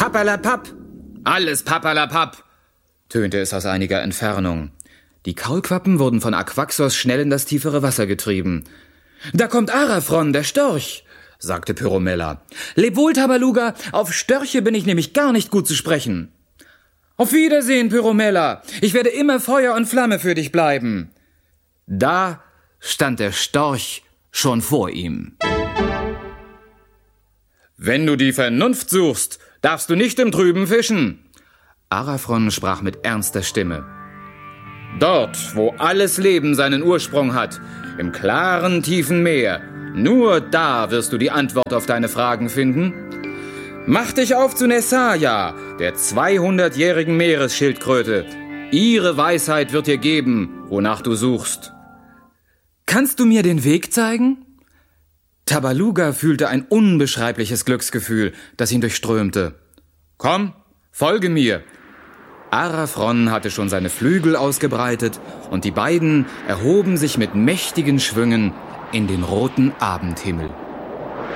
Papperlapapp! Alles Papperlapapp! Tönte es aus einiger Entfernung. Die Kaulquappen wurden von Aquaxos schnell in das tiefere Wasser getrieben. »Da kommt Araphron, der Storch«, sagte Pyromella. »Leb wohl, Tabaluga, auf Störche bin ich nämlich gar nicht gut zu sprechen.« »Auf Wiedersehen, Pyromella, ich werde immer Feuer und Flamme für dich bleiben.« Da stand der Storch schon vor ihm. »Wenn du die Vernunft suchst, darfst du nicht im Trüben fischen.« Araphron sprach mit ernster Stimme. »Dort, wo alles Leben seinen Ursprung hat, im klaren, tiefen Meer, nur da wirst du die Antwort auf deine Fragen finden. Mach dich auf zu Nessaya, der 200-jährigen Meeresschildkröte. Ihre Weisheit wird dir geben, wonach du suchst.« »Kannst du mir den Weg zeigen?« Tabaluga fühlte ein unbeschreibliches Glücksgefühl, das ihn durchströmte. »Komm, folge mir!« Araphron hatte schon seine Flügel ausgebreitet und die beiden erhoben sich mit mächtigen Schwüngen in den roten Abendhimmel.